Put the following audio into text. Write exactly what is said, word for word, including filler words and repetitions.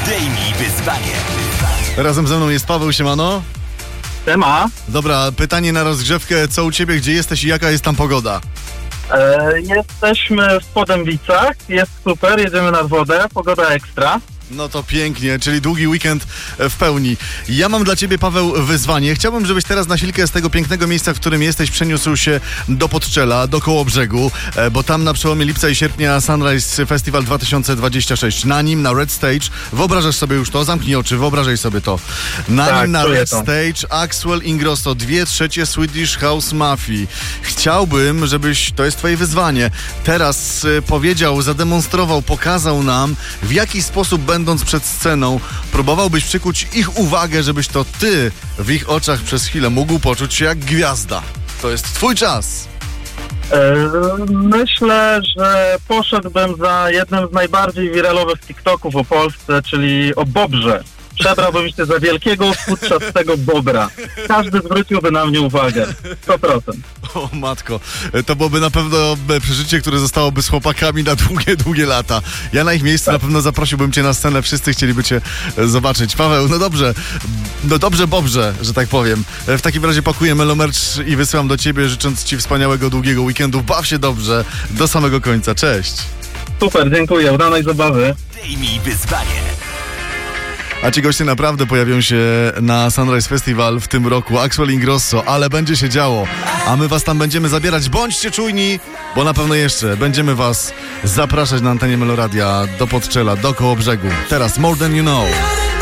Zdejmij wyzwanie. Razem ze mną jest Paweł, siemano. Tema. Dobra, pytanie na rozgrzewkę. Co u ciebie, gdzie jesteś i jaka jest tam pogoda? E, jesteśmy w Podębicach, jest super, jedziemy nad wodę, pogoda ekstra. No to pięknie, czyli długi weekend w pełni. Ja mam dla ciebie, Paweł, wyzwanie. Chciałbym, żebyś teraz na chwilkę z tego pięknego miejsca, w którym jesteś, przeniósł się do Podczela, do Kołobrzegu, bo tam na przełomie lipca i sierpnia Sunrise Festival dwa tysiące dwadzieścia sześć. Na nim, na Red Stage, wyobrażasz sobie już to? Zamknij oczy, wyobrażaj sobie to. Na tak, nim, na Red to. Stage, Axwell Ingrosso, dwie trzecie Swedish House Mafii. Chciałbym, żebyś, to jest twoje wyzwanie, teraz y, powiedział, zademonstrował, pokazał nam, w jaki sposób będąc przed sceną, próbowałbyś przykuć ich uwagę, żebyś to ty w ich oczach przez chwilę mógł poczuć się jak gwiazda. To jest twój czas. E, myślę, że poszedłbym za jednym z najbardziej wiralowych TikToków o Polsce, czyli o Bobrze. Przebrałbym się za wielkiego, futrzastego bobra. Każdy zwróciłby na mnie uwagę. sto procent. O matko, to byłoby na pewno przeżycie, które zostałoby z chłopakami na długie, długie lata. Ja na ich miejscu na pewno zaprosiłbym cię na scenę, wszyscy chcieliby cię zobaczyć. Paweł, no dobrze, no dobrze Bobrze, że tak powiem. W takim razie pakuję melomerch i wysyłam do ciebie, życząc ci wspaniałego, długiego weekendu. Baw się dobrze, do samego końca. Cześć. Super, dziękuję, udanej zabawy. Zdejmij wyzwanie. A ci goście naprawdę pojawią się na Sunrise Festival w tym roku. Axwell Ingrosso, ale będzie się działo. A my was tam będziemy zabierać. Bądźcie czujni, bo na pewno jeszcze będziemy was zapraszać na antenie Meloradia do Podczela, do Kołobrzegu. Teraz More Than You Know.